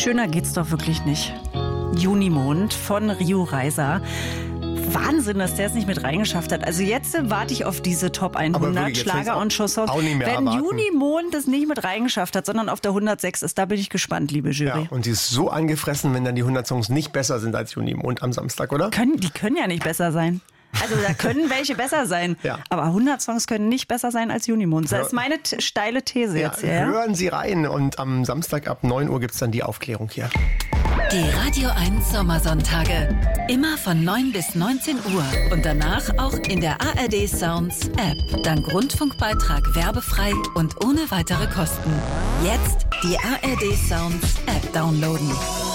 Schöner geht's doch wirklich nicht. Junimond von Rio Reiser. Wahnsinn, dass der es nicht mit reingeschafft hat. Also jetzt warte ich auf diese Top 100 Schlager und Showsongs. Wenn Junimond es nicht mit reingeschafft hat, sondern auf der 106 ist, da bin ich gespannt, liebe Jury. Ja, und die ist so angefressen, wenn dann die 100 Songs nicht besser sind als Junimond am Samstag, oder? Die können ja nicht besser sein. Also da können welche besser sein, ja. Aber 100 Songs können nicht besser sein als Junimond. Das ist meine steile These jetzt hier. Ja? Hören Sie rein und am Samstag ab 9 Uhr gibt es dann die Aufklärung hier. Die Radio 1 Sommersonntage. Immer von 9 bis 19 Uhr und danach auch in der ARD Sounds App. Dank Rundfunkbeitrag werbefrei und ohne weitere Kosten. Jetzt die ARD Sounds App downloaden.